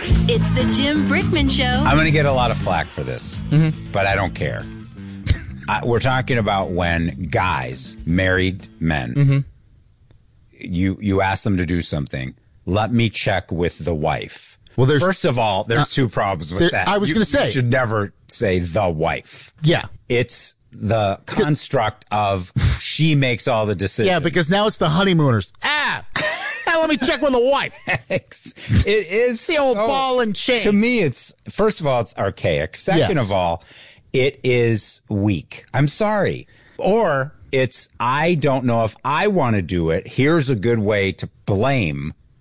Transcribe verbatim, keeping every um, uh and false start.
It's the Jim Brickman Show. I'm going to get a lot of flack for this, mm-hmm. but I don't care. I, we're talking about when guys, married men, mm-hmm. you you ask them to do something. Let me check with the wife. Well, there's, first of all, there's uh, two problems with there, that. I was going to say. You should never say the wife. Yeah. It's the construct of she makes all the decisions. Yeah, because now it's the honeymooners. Ah! Let me check with the wife. It is the old so, ball and chain. To me, it's, first of all, it's archaic. Second yes. of all, it is weak. I'm sorry. Or it's, I don't know if I want to do it. Here's a good way to blame